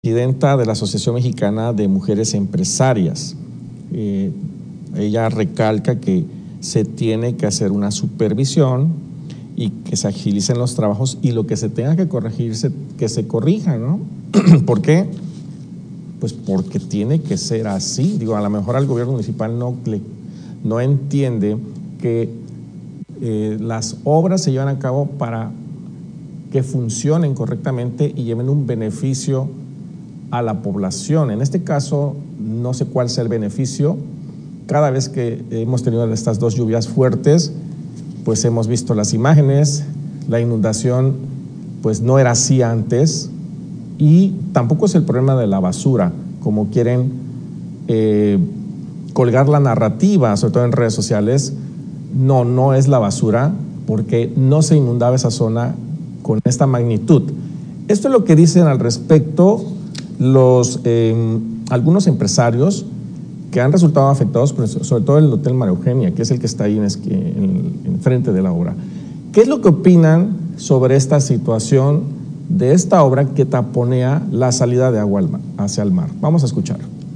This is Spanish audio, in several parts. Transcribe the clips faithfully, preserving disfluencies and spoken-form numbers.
Presidenta de la Asociación Mexicana de Mujeres Empresarias. Eh, ella recalca que se tiene que hacer una supervisión y que se agilicen los trabajos y lo que se tenga que corregirse, que se corrija, ¿no? ¿Por qué? Pues porque tiene que ser así. Digo, a lo mejor al gobierno municipal no, le, no entiende que eh, las obras se llevan a cabo para que funcionen correctamente y lleven un beneficio a la población. En este caso, no sé cuál sea el beneficio. Cada vez que hemos tenido estas dos lluvias fuertes, pues hemos visto las imágenes, la inundación pues no era así antes, y tampoco es el problema de la basura, como quieren eh, colgar la narrativa, sobre todo en redes sociales. No, no es la basura, porque no se inundaba esa zona con esta magnitud. Esto es lo que dicen al respecto los eh, algunos empresarios que han resultado afectados, sobre todo el Hotel María Eugenia, que es el que está ahí en, en, en frente de la obra. ¿Qué es lo que opinan sobre esta situación de esta obra que taponea la salida de agua hacia el mar? Vamos a escuchar.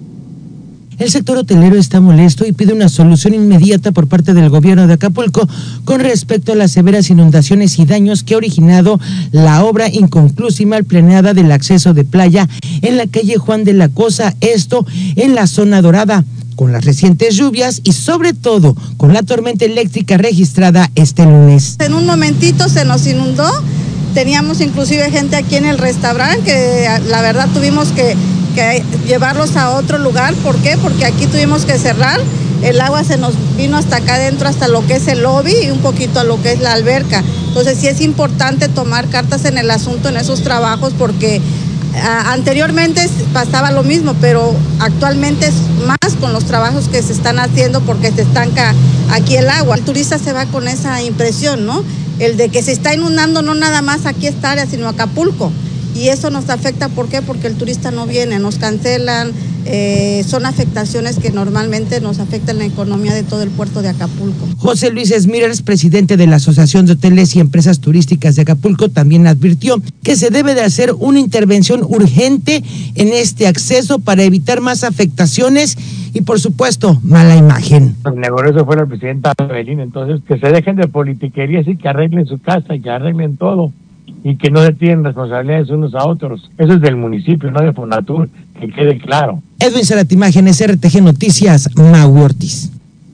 El sector hotelero está molesto y pide una solución inmediata por parte del gobierno de Acapulco con respecto a las severas inundaciones y daños que ha originado la obra inconclusa y mal planeada del acceso de playa en la calle Juan de la Cosa, esto en la zona dorada. Con las recientes lluvias y sobre todo con la tormenta eléctrica registrada este lunes. En un momentito se nos inundó, teníamos inclusive gente aquí en el restaurante que la verdad tuvimos que que llevarlos a otro lugar. ¿Por qué? Porque aquí tuvimos que cerrar, el agua se nos vino hasta acá adentro, hasta lo que es el lobby y un poquito a lo que es la alberca. Entonces sí es importante tomar cartas en el asunto en esos trabajos, porque a, anteriormente pasaba lo mismo, pero actualmente es más con los trabajos que se están haciendo porque se estanca aquí el agua. El turista se va con esa impresión, ¿no? El de que se está inundando no nada más aquí esta área, sino Acapulco. Y eso nos afecta, ¿por qué? Porque el turista no viene, nos cancelan, eh, son afectaciones que normalmente nos afectan la economía de todo el puerto de Acapulco. José Luis Smírez, presidente de la Asociación de Hoteles y Empresas Turísticas de Acapulco, también advirtió que se debe de hacer una intervención urgente en este acceso para evitar más afectaciones y, por supuesto, mala imagen. El negocio fue la presidenta Evelyn, entonces que se dejen de politiquerías y que arreglen su casa y que arreglen todo, y que no se tienen responsabilidades unos a otros. Eso es del municipio, no de Fonatur, que quede claro. Edwin Zárate, Imágenes, R T G Noticias, Mau Ortiz.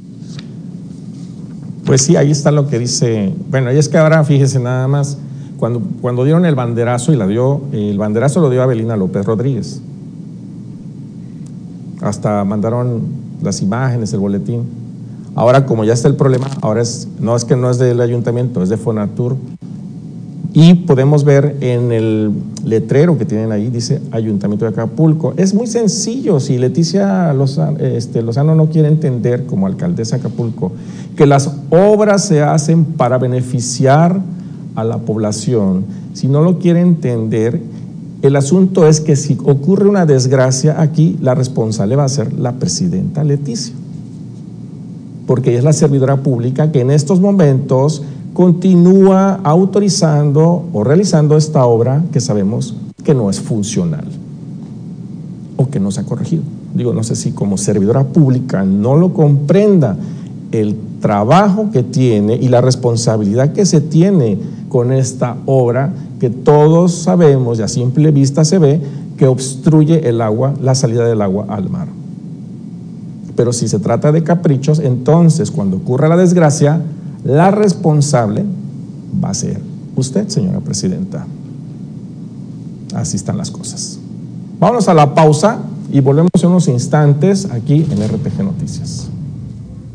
Pues sí, ahí está lo que dice. Bueno, y es que ahora fíjese nada más, cuando, cuando dieron el banderazo, y la dio, el banderazo lo dio Avelina López Rodríguez. Hasta mandaron las imágenes, el boletín. Ahora, como ya está el problema, ahora es, no es que no es del ayuntamiento, es de Fonatur. Y podemos ver en el letrero que tienen ahí, dice Ayuntamiento de Acapulco. Es muy sencillo. Si Leticia Lozano, este, Lozano no quiere entender, como alcaldesa de Acapulco, que las obras se hacen para beneficiar a la población, si no lo quiere entender, el asunto es que si ocurre una desgracia aquí, la responsable va a ser la presidenta Leticia, porque ella es la servidora pública que en estos momentos continúa autorizando o realizando esta obra que sabemos que no es funcional o que no se ha corregido. Digo, no sé si como servidora pública no lo comprenda el trabajo que tiene y la responsabilidad que se tiene con esta obra que todos sabemos y a simple vista se ve que obstruye el agua, la salida del agua al mar. Pero si se trata de caprichos, entonces cuando ocurra la desgracia, la responsable va a ser usted, señora presidenta. Así están las cosas. Vámonos a la pausa y volvemos en unos instantes aquí en R T G Noticias.